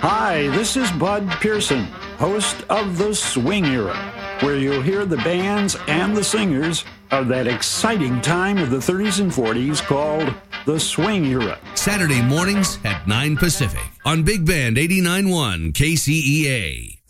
Hi, this is Bud Pearson, host of The Swing Era, where you'll hear the bands and the singers of that exciting time of the 30s and 40s called The Swing Era. Saturday mornings at 9 Pacific on Big Band 89.1 KCEA.